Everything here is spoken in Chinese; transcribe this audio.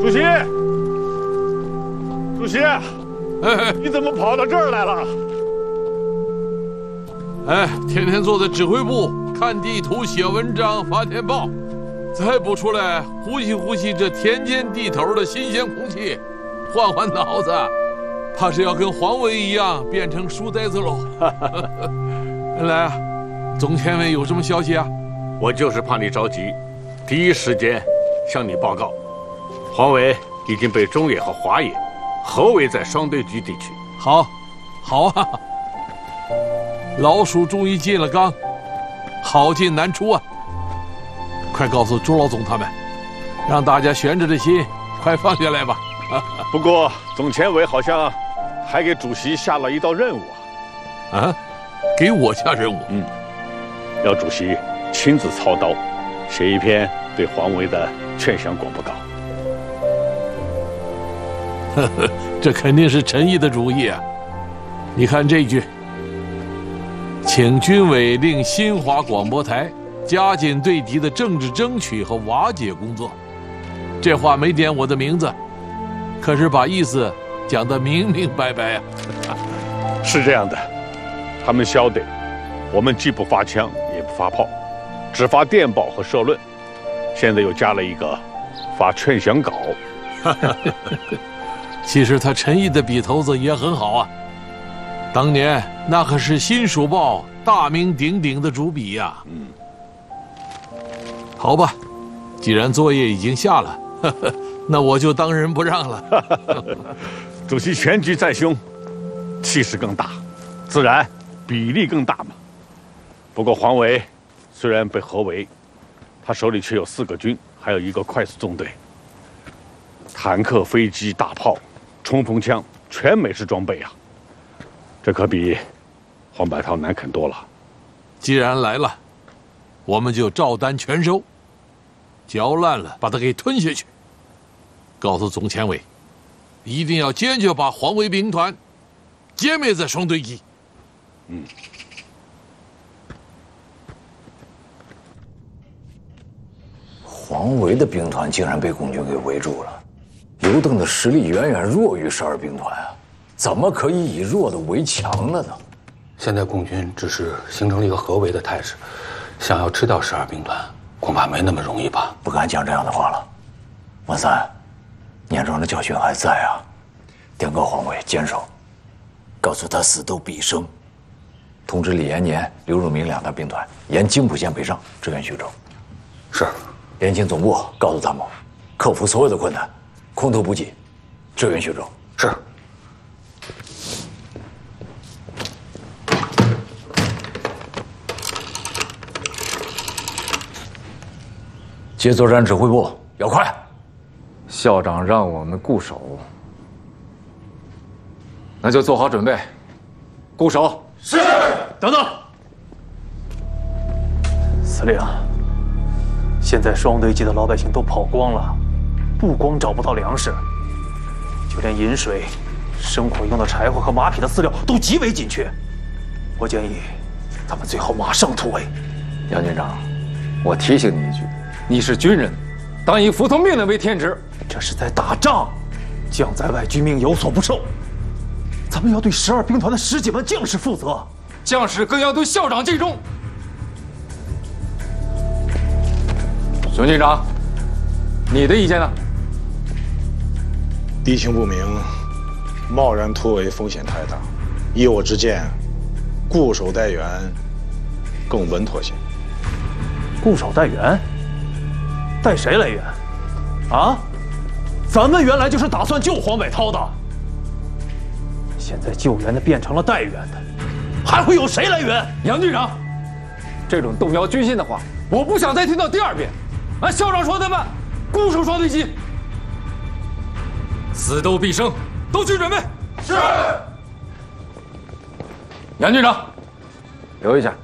主席，主席，你怎么跑到这儿来了？ 天天坐在指挥部看地图、写文章、发电报，再不出来呼吸呼吸这田间地头的新鲜空气，换换脑子，怕是要跟黄伟一样变成书呆子喽。来啊，总前委有什么消息啊？ 我就是怕你着急，第一时间向你报告，黄伟已经被中野和华野合围在双堆局地区。 好啊，老鼠终于进了缸，好进难出啊！快告诉朱老总他们，让大家悬着的心快放下来吧。 不过总前委好像还给主席下了一道任务啊，给我下任务？ 要主席亲自操刀，写一篇对黄维的劝降广播稿。 这肯定是陈毅的主意啊！你看这句：请军委令新华广播台加紧对敌的政治争取和瓦解工作。这话没点我的名字，可是把意思讲得明明白白呀。 是这样的，他们晓得我们既不发枪也不发炮，只发电报和社论，现在又加了一个发劝降稿。 其实他陈毅的笔头子也很好啊，当年那可是《新蜀报》大名鼎鼎的主笔呀。好吧，既然作业已经下了，那我就当仁不让了。 主席全局在胸，气势更大，自然比例更大嘛。不过黄维虽然被合围，他手里却有4个军，还有一个快速纵队，坦克、飞机、大炮、冲锋枪全美式装备啊，这可比黄百韬难啃多了。 既然来了，我们就照单全收，嚼烂了把它给吞下去。告诉总前委，一定要坚决把黄维兵团歼灭在双堆集。 黄维的兵团竟然被共军给围住了，刘邓的实力远远弱于12兵团啊，怎么可以以弱的为强了呢？ 现在共军只是形成了一个合围的态势，想要吃掉12兵团，恐怕没那么容易吧？ 不敢讲这样的话了。万三，年庄的教训还在啊，电告黄维坚守，告诉他死斗必胜，通知李延年、刘汝明2大兵团沿津浦线北上支援徐州。 是。 联勤总部告诉他们，克服所有的困难，空投补给，支援徐州。 是。 接作战指挥部，要快。 校长让我们固守，那就做好准备，固守。 是。等等，司令。现在双堆集的老百姓都跑光了，不光找不到粮食，就连饮水、生火用的柴火和马匹的饲料都极为紧缺。我建议，咱们最好马上突围。 杨军长，我提醒你一句，你是军人，当以服从命令为天职。 这是在打仗，将在外，军命有所不受。咱们要对12兵团的10几万将士负责， 将士更要对校长尽忠。熊军长，你的意见呢？ 敌情不明，贸然突围风险太大。依我之见，固守待援更稳妥些。 固守待援？待谁来援？啊？咱们原来就是打算救黄百韬的，现在救援的变成了待援的，还会有谁来援？ 杨军长，这种动摇军心的话，我不想再听到第2遍。按校长说的办，固守双堆集，死斗必胜，都去准备。 是。 杨军长，留一下。